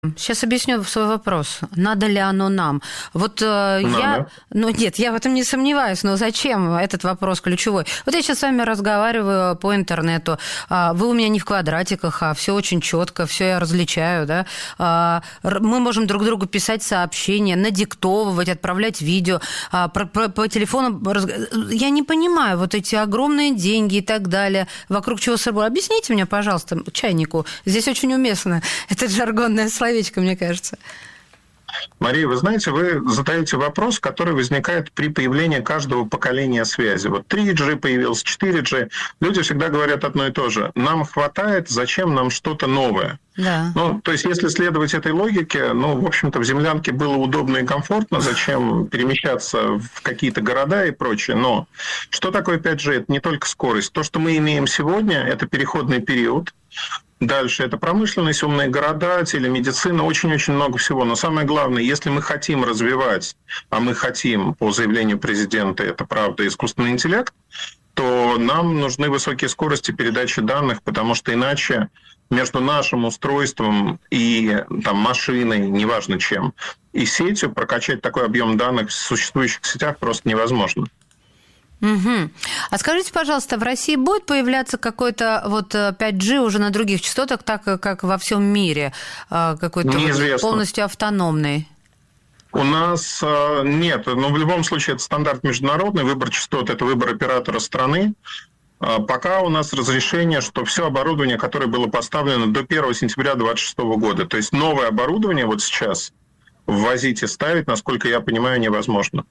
Сейчас объясню свой вопрос. Надо ли оно нам? Вот я в этом не сомневаюсь, но зачем этот вопрос ключевой? Вот я сейчас с вами разговариваю по интернету. Вы у меня не в квадратиках, а все очень четко, все я различаю, да? Мы можем друг другу писать сообщения, надиктовывать, отправлять видео, по телефону. Я не понимаю вот эти огромные деньги и так далее, вокруг чего собой. Объясните мне, пожалуйста, чайнику. Здесь очень уместно это жаргонное слово. Мне кажется. Мария, вы знаете, вы задаете вопрос, который возникает при появлении каждого поколения связи. Вот 3G появился, 4G. Люди всегда говорят одно и то же. Нам хватает, зачем нам что-то новое? Да. То есть, если следовать этой логике, в общем-то, в землянке было удобно и комфортно, зачем перемещаться в какие-то города и прочее. Но что такое 5G? Это не только скорость. То, что мы имеем сегодня, это переходный период. Дальше это промышленность, умные города, телемедицина, очень-очень много всего. Но самое главное, если мы хотим развивать, а мы хотим, по заявлению президента, это правда, искусственный интеллект, то нам нужны высокие скорости передачи данных, потому что иначе между нашим устройством и машиной, неважно чем, и сетью прокачать такой объем данных в существующих сетях просто невозможно. Угу. А скажите, пожалуйста, в России будет появляться какой-то 5G уже на других частотах, так как во всем мире, какой-то полностью автономный? У нас нет. Но в любом случае это стандарт международный. Выбор частот – это выбор оператора страны. Пока у нас разрешение, что все оборудование, которое было поставлено до 1 сентября 2026 года, то есть новое оборудование вот сейчас ввозить и ставить, насколько я понимаю, невозможно.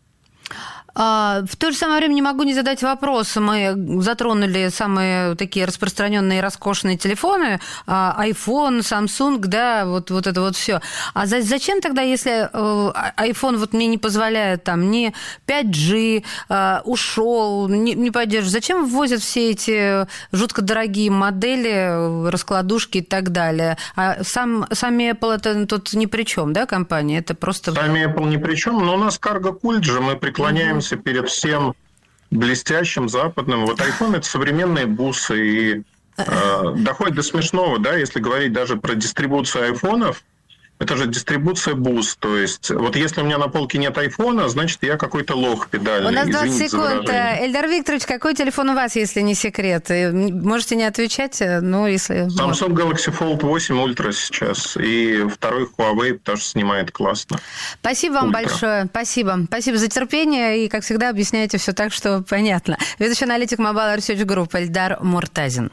В то же самое время не могу не задать вопрос. Мы затронули самые такие распространенные роскошные телефоны, iPhone, Samsung, да, вот это вот все. А зачем тогда, если iPhone мне не позволяет ни 5G, ушел, не поддерживает, зачем ввозят все эти жутко дорогие модели, раскладушки и так далее? А сами Apple это тут ни при чем, да, компания? Это просто... Сами Apple ни при чем, но у нас карго-культ же, мы преклоняемся перед всем блестящим западным. Вот iPhone – это современные бусы, и доходит до смешного, да, если говорить даже про дистрибуцию айфонов, это же дистрибуция бус, то есть вот если у меня на полке нет айфона, значит, я какой-то лох педальный. У нас 20 секунд. Эльдар Викторович, какой телефон у вас, если не секрет? Можете не отвечать, но если... Samsung Galaxy Fold 8 Ultra сейчас, и второй Huawei тоже снимает классно. Спасибо вам большое, спасибо. Спасибо за терпение, и, как всегда, объясняете все так, что понятно. Ведущий аналитик Mobile Research Group Эльдар Муртазин.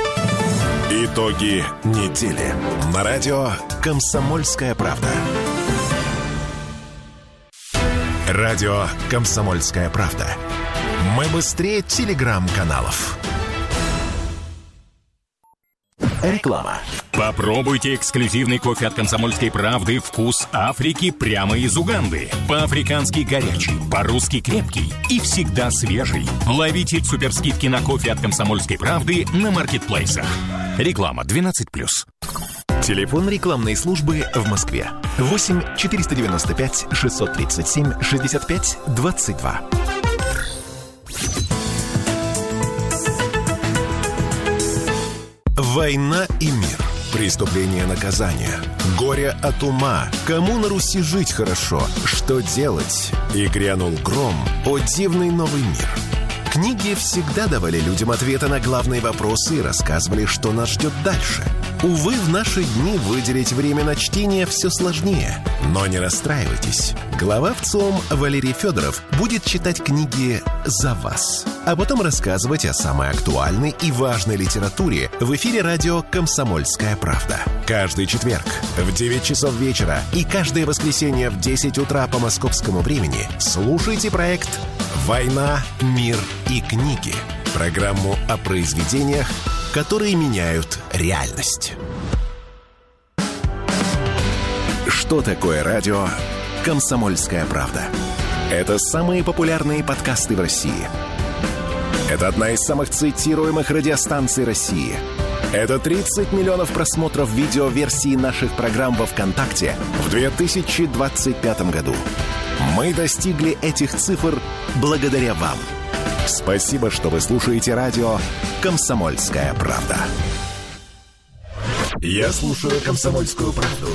Итоги недели. На радио «Комсомольская правда». Радио «Комсомольская правда». Мы быстрее телеграм-каналов. Реклама. Попробуйте эксклюзивный кофе от «Комсомольской правды» «Вкус Африки» прямо из Уганды. По-африкански горячий, по-русски крепкий и всегда свежий. Ловите суперскидки на кофе от «Комсомольской правды» на маркетплейсах. Реклама 12+. Телефон рекламной службы в Москве. 8 495 637 65 22. Война и мир. Преступление, наказание. Горе от ума. Кому на Руси жить хорошо? Что делать? И грянул гром. О дивный новый мир. Книги всегда давали людям ответы на главные вопросы и рассказывали, что нас ждет дальше. Увы, в наши дни выделить время на чтение все сложнее. Но не расстраивайтесь. Глава ВЦИОМ Валерий Федоров будет читать книги за вас, а потом рассказывать о самой актуальной и важной литературе в эфире радио «Комсомольская правда». Каждый четверг в 9 часов вечера и каждое воскресенье в 10 утра по московскому времени слушайте проект «Война, мир и книги». Программу о произведениях, которые меняют реальность. Что такое радио «Комсомольская правда»? Это самые популярные подкасты в России. Это одна из самых цитируемых радиостанций России. Это 30 миллионов просмотров видеоверсии наших программ во ВКонтакте в 2025 году. Мы достигли этих цифр благодаря вам. Спасибо, что вы слушаете радио «Комсомольская правда». Я слушаю «Комсомольскую правду»,